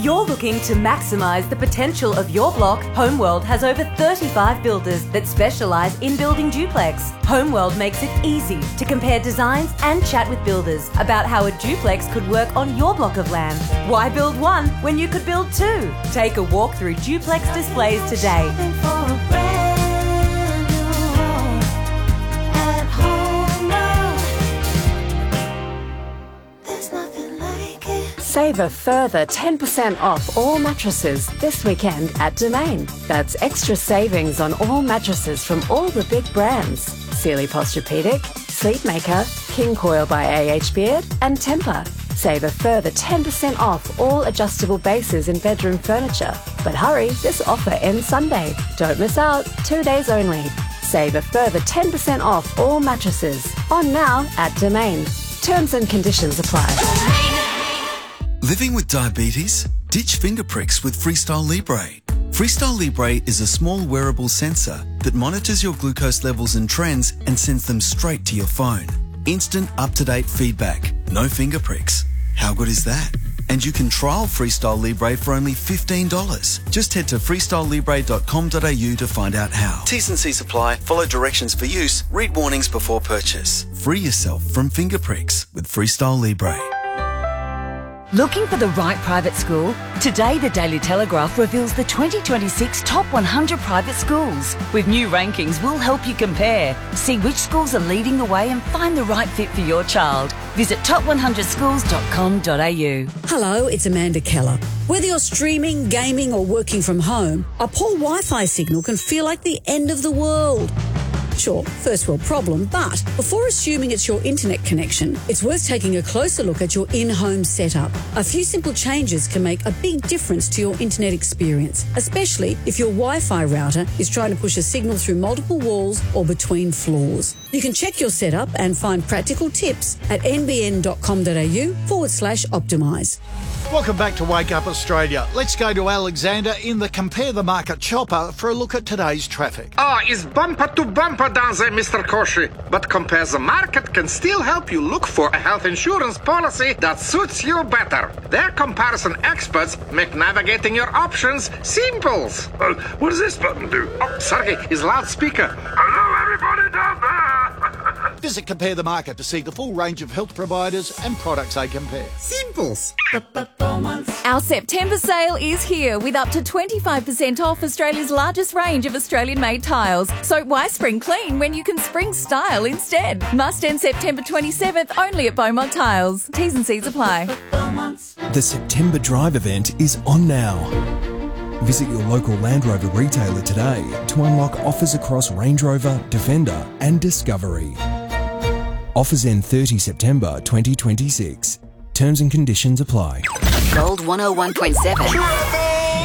If you're looking to maximise the potential of your block, Homeworld has over 35 builders that specialise in building duplex. Homeworld makes it easy to compare designs and chat with builders about how a duplex could work on your block of land. Why build one when you could build two? Take a walk through duplex displays today. Save a further 10% off all mattresses this weekend at Domain. That's extra savings on all mattresses from all the big brands. Sealy Posturepedic, Sleepmaker, King Coil by AH Beard and Tempur. Save a further 10% off all adjustable bases in bedroom furniture. But hurry, this offer ends Sunday. Don't miss out, 2 days only. Save a further 10% off all mattresses. On now at Domain. Terms and conditions apply. Living with diabetes? Ditch finger pricks with Freestyle Libre. Freestyle Libre is a small wearable sensor that monitors your glucose levels and trends and sends them straight to your phone. Instant up-to-date feedback. No finger pricks. How good is that? And you can trial Freestyle Libre for only $15. Just head to freestylelibre.com.au to find out how. T's and C's apply. Follow directions for use. Read warnings before purchase. Free yourself from finger pricks with Freestyle Libre. Looking for the right private school? Today, the Daily Telegraph reveals the 2026 top 100 private schools. With new rankings, we'll help you compare. See which schools are leading the way and find the right fit for your child. Visit top100schools.com.au. Hello, it's Amanda Keller. Whether you're streaming, gaming or working from home, a poor Wi-Fi signal can feel like the end of the world. Sure, first world problem, but before assuming it's your internet connection, it's worth taking a closer look at your in-home setup. A few simple changes can make a big difference to your internet experience, especially if your Wi-Fi router is trying to push a signal through multiple walls or between floors. You can check your setup and find practical tips at nbn.com.au/optimise. Welcome back to Wake Up Australia. Let's go to Alexander in the Compare the Market chopper for a look at today's traffic. It's bumper to bumper down there, Mr. Koshi. But Compare the Market can still help you look for a health insurance policy that suits you better. Their comparison experts make navigating your options simple. What does this button do? Oh, sorry, it's loudspeaker. Hello, everybody down there. Visit Compare the Market to see the full range of health providers and products they compare. Simples. Our September sale is here with up to 25% off Australia's largest range of Australian-made tiles. So why spring clean when you can spring style instead? Must end September 27th only at Beaumont Tiles. T's and C's apply. The September Drive event is on now. Visit your local Land Rover retailer today to unlock offers across Range Rover, Defender and Discovery. Offers end 30 September 2026. Terms and conditions apply. Gold 101.7.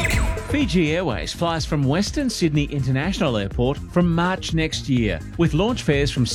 Fiji Airways flies from Western Sydney International Airport from March next year, with launch fares from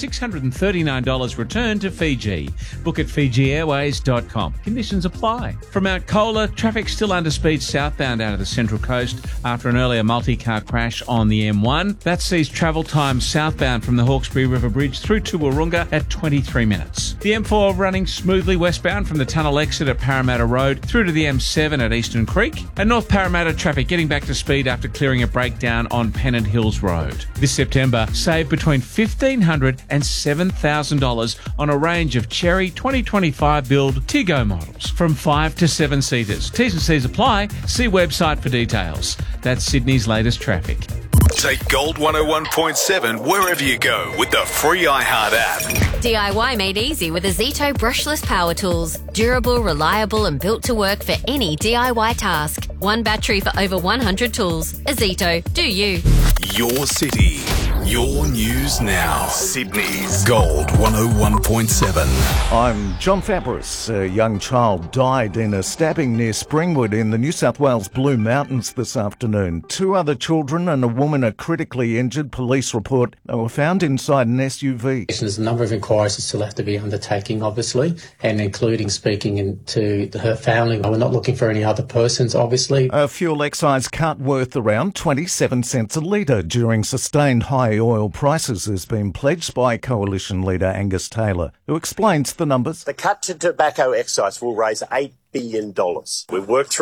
$639 return to Fiji. Book at FijiAirways.com. Conditions apply. From Mount Cola, traffic still under speed southbound out of the Central Coast after an earlier multi-car crash on the M1. That sees travel time southbound from the Hawkesbury River Bridge through to Wahroonga at 23 minutes. The M4 running smoothly westbound from the tunnel exit at Parramatta Road through to the M7 at Eastern Creek. And North Parramatta traffic getting back to speed after clearing a breakdown on Pennant Hills Road. This September, save between $1,500 and $7,000 on a range of Cherry 2025 build Tiggo models from 5 to 7 seaters. T's and C's apply. See website for details. That's Sydney's latest traffic. Take Gold 101.7 wherever you go with the free iHeart app. DIY made easy with a Zito brushless power tools. Durable, reliable and built to work for any DIY task. One battery for over 100 tools. A Zito, do you. Your city, your news now. Sydney's Gold 101.7. I'm John Fabris. A young child died in a stabbing near Springwood in the New South Wales Blue Mountains this afternoon. 2 other children and a woman are critically injured. Police report they were found inside an SUV. There's a number of inquiries that still have to be undertaking, obviously, and including speaking to her family. We're not looking for any other persons, obviously. A fuel excise cut worth around 27 cents a litre during sustained high oil prices has been pledged by Coalition leader Angus Taylor, who explains the numbers. The cut to tobacco excise will raise $8 billion. We've worked through